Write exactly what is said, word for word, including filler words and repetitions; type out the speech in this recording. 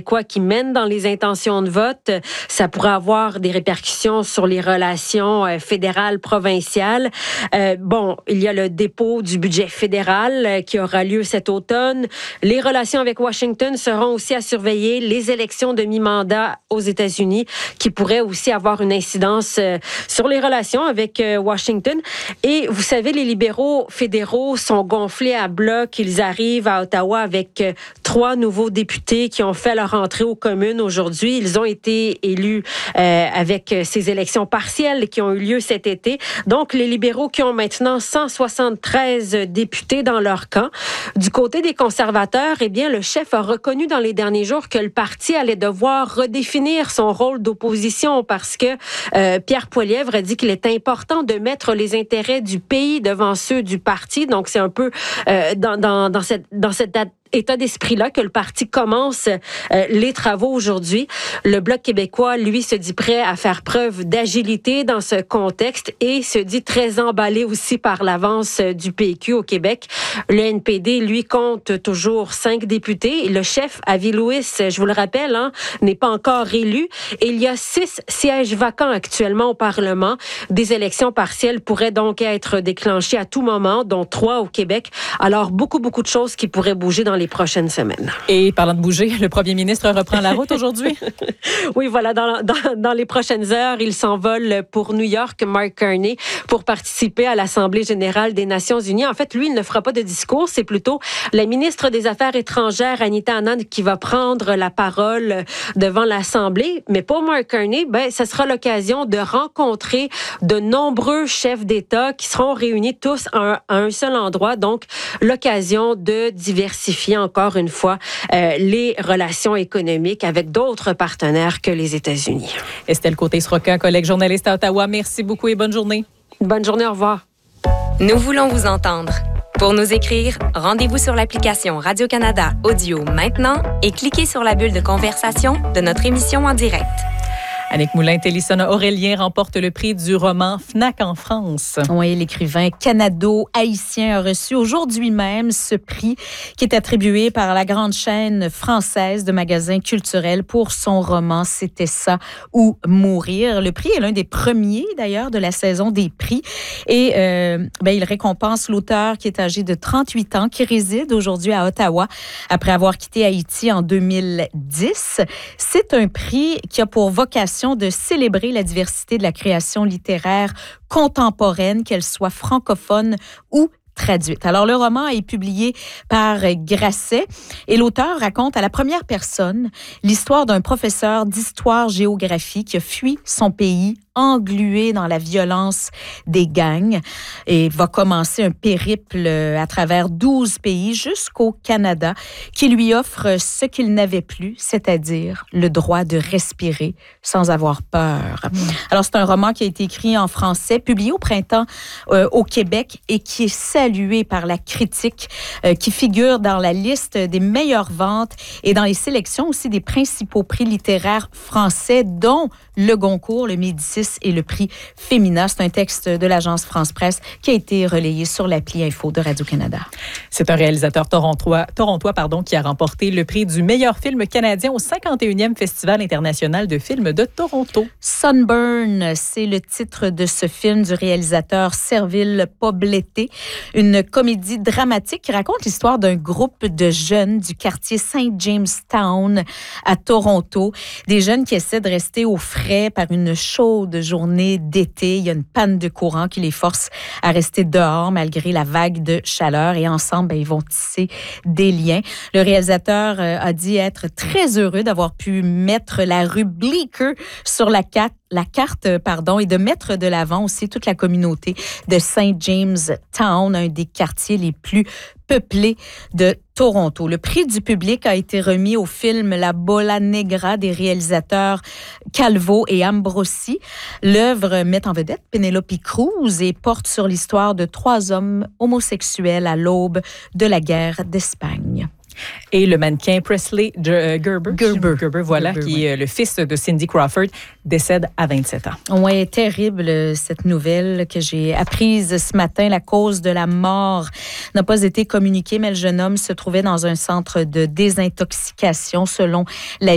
québécois qui mène dans les intentions de vote. Ça pourrait avoir des répercussions sur les relations euh, fédérales, provinciales. Euh, bon, il y a le dépôt du budget fédéral euh, qui aura lieu cet automne. Les relations avec Washington seront aussi à surveiller. Les élections de mi-mandat aux États-Unis qui pourraient aussi avoir une incidence euh, sur les relations avec euh, Washington. Et vous savez, les libéraux fédéraux sont gonflés à bloc. Ils arrivent à Ottawa avec euh, trois nouveaux députés qui ont fait leur entrée aux communes aujourd'hui. Ils ont été élus euh, avec ces élections partielles qui ont eu lieu cet été. Donc, les libéraux qui ont maintenant cent soixante-treize députés dans leur camp. Du côté des conservateurs, eh bien, le chef a reconnu dans les derniers jours que le parti allait devoir redéfinir son rôle d'opposition parce que euh, Pierre Poilievre a dit qu'il est important de mettre les intérêts du pays devant ceux du parti. Donc, c'est un peu euh, dans, dans, dans cette, dans cette état d'esprit-là que le parti commence euh, les travaux aujourd'hui. Le Bloc québécois, lui, se dit prêt à faire preuve d'agilité dans ce contexte et se dit très emballé aussi par l'avance du P Q au Québec. Le N P D, lui, compte toujours cinq députés. Le chef, Avi Lewis, je vous le rappelle, hein, n'est pas encore élu. Et il y a six sièges vacants actuellement au Parlement. Des élections partielles pourraient donc être déclenchées à tout moment, dont trois au Québec. Alors, beaucoup, beaucoup de choses qui pourraient bouger dans les prochaines semaines. Et parlant de bouger, le premier ministre reprend la route aujourd'hui? Oui, voilà, dans, dans, dans les prochaines heures, il s'envole pour New York, Mark Carney, pour participer à l'Assemblée générale des Nations unies. En fait, lui, il ne fera pas de discours, c'est plutôt la ministre des Affaires étrangères, Anita Anand, qui va prendre la parole devant l'Assemblée. Mais pour Mark Carney, ben, ça sera l'occasion de rencontrer de nombreux chefs d'État qui seront réunis tous à un, à un seul endroit. Donc, l'occasion de diversifier encore une fois euh, les relations économiques avec d'autres partenaires que les États-Unis. Estelle Côté-Sroka, collègue journaliste à Ottawa, merci beaucoup et bonne journée. Bonne journée, au revoir. Nous voulons vous entendre. Pour nous écrire, rendez-vous sur l'application Radio-Canada Audio maintenant et cliquez sur la bulle de conversation de notre émission en direct. Annick Moulin-Télissona Aurélien remporte le prix du roman Fnac en France. Oui, l'écrivain canado-haïtien a reçu aujourd'hui même ce prix qui est attribué par la grande chaîne française de magasins culturels pour son roman C'était ça ou mourir. Le prix est l'un des premiers d'ailleurs de la saison des prix et euh, ben, il récompense l'auteur qui est âgé de trente-huit ans qui réside aujourd'hui à Ottawa après avoir quitté Haïti en deux mille dix. C'est un prix qui a pour vocation de célébrer la diversité de la création littéraire contemporaine, qu'elle soit francophone ou traduite. Alors, le roman est publié par Grasset et l'auteur raconte à la première personne l'histoire d'un professeur d'histoire-géographie qui a fui son pays englué dans la violence des gangs et va commencer un périple à travers douze pays jusqu'au Canada qui lui offre ce qu'il n'avait plus, c'est-à-dire le droit de respirer sans avoir peur. Mmh. Alors, c'est un roman qui a été écrit en français, publié au printemps euh, au Québec et qui est salué par la critique, euh, qui figure dans la liste des meilleures ventes et dans les sélections aussi des principaux prix littéraires français, dont le Goncourt, le Médicis et le prix Femina. C'est un texte de l'agence France-Presse qui a été relayé sur l'appli Info de Radio-Canada. C'est un réalisateur torontois, torontois pardon, qui a remporté le prix du meilleur film canadien au cinquante et unième Festival international de films de Toronto. Sunburn, c'est le titre de ce film du réalisateur Serville Pobleté, une comédie dramatique qui raconte l'histoire d'un groupe de jeunes du quartier Saint Jamestown à Toronto, des jeunes qui essaient de rester au frais par une chaude journée d'été. Il y a une panne de courant qui les force à rester dehors malgré la vague de chaleur et ensemble, ben, ils vont tisser des liens. Le réalisateur euh, a dit être très heureux d'avoir pu mettre la rue Bleecker sur la carte la carte, pardon, et de mettre de l'avant aussi toute la communauté de Saint Jamestown, un des quartiers les plus peuplés de Toronto. Le prix du public a été remis au film La Bola Negra des réalisateurs Calvo et Ambrosi. L'œuvre met en vedette Penelope Cruz et porte sur l'histoire de trois hommes homosexuels à l'aube de la guerre d'Espagne. Et le mannequin Presley Gerber, Gerber, Gerber voilà, Gerber, qui ouais. est le fils de Cindy Crawford, décède à vingt-sept ans. Oui, terrible cette nouvelle que j'ai apprise ce matin. La cause de la mort n'a pas été communiquée, mais le jeune homme se trouvait dans un centre de désintoxication selon la